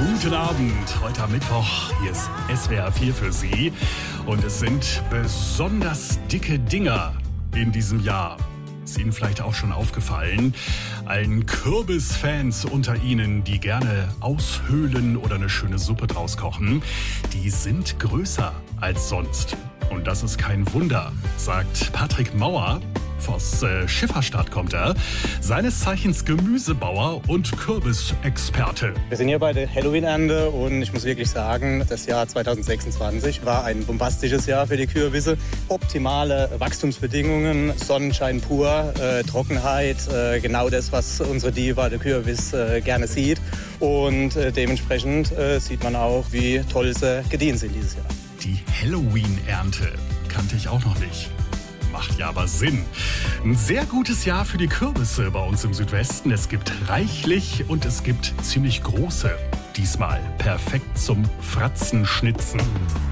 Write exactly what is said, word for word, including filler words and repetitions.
Guten Abend, heute am Mittwoch, hier ist S W R vier für Sie und es sind besonders dicke Dinger in diesem Jahr. Ist Ihnen vielleicht auch schon aufgefallen, allen Kürbisfans unter Ihnen, die gerne aushöhlen oder eine schöne Suppe draus kochen, die sind größer als sonst. Und das ist kein Wunder, sagt Patrick Mauer. Aus äh, Schifferstadt kommt er, seines Zeichens Gemüsebauer und Kürbisexperte. Wir sind hier bei der Halloween-Ernte und ich muss wirklich sagen, das Jahr zwanzig sechsundzwanzig war ein bombastisches Jahr für die Kürbisse. Optimale Wachstumsbedingungen, Sonnenschein pur, äh, Trockenheit, äh, genau das, was unsere Diva, der Kürbis, äh, gerne sieht. Und äh, dementsprechend äh, sieht man auch, wie toll sie gedient sind dieses Jahr. Die Halloween-Ernte kannte ich auch noch nicht. Macht ja aber Sinn. Ein sehr gutes Jahr für die Kürbisse bei uns im Südwesten. Es gibt reichlich und es gibt ziemlich große. Diesmal perfekt zum Fratzenschnitzen.